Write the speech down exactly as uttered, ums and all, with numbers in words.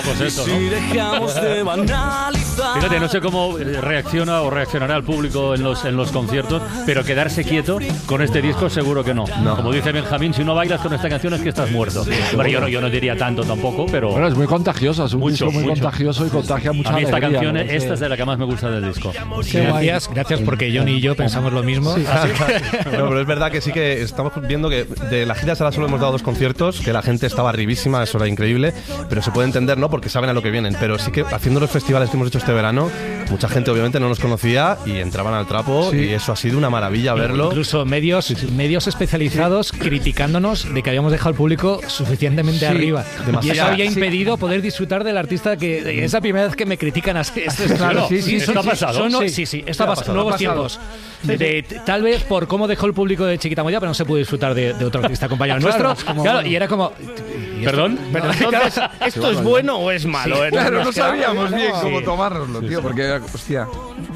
tampoco es eso, ¿no? Fíjate, no sé cómo reacciona o reaccionará el público en los, en los conciertos, pero quedarse quieto con este disco seguro que no. no. Como dice Benjamín, si no bailas con esta canción es que estás muerto. Bueno, yo no, yo no diría tanto tampoco, pero... Bueno, es muy contagiosa, es un mucho, disco muy mucho. contagioso y contagia mucha A mí esta alegría, canción, ¿no? esta es de la que más me gusta del disco. Gracias, gracias porque Johnny y yo pensamos lo mismo. Sí. ¿Ah, sí? No, pero es verdad que sí que estamos viendo que de la gira solo hemos dado dos conciertos, que la gente estaba arribísima, eso era increíble, pero se puede entender, ¿no? Porque saben a lo que vienen. Pero sí que haciendo los festivales que hemos hecho este verano, mucha gente obviamente no nos conocía y entraban al trapo, sí. Y eso ha sido una maravilla verlo. Incluso medios, sí, sí. medios especializados sí. criticándonos de que habíamos dejado al público suficientemente sí. arriba. Demasiado. Y eso había impedido sí. poder disfrutar del artista que es la primera vez que me critican así. Esto es claro. Sí, sí, sí, esto sí, ha pasado. Son, sí, sí, sí, esto ha pasado. Nuevos tiempos. Sí, de, sí. Tal vez por cómo dejó el público de Chiquita Moya, pero no se pudo disfrutar de, de otro artista compañero claro, nuestro. Como, claro, y era como... ¿Y ¿Perdón? Pero entonces, ¿esto es bueno o es malo? Sí, claro, no sabíamos bien cómo tomárnoslo, tío, porque, hostia...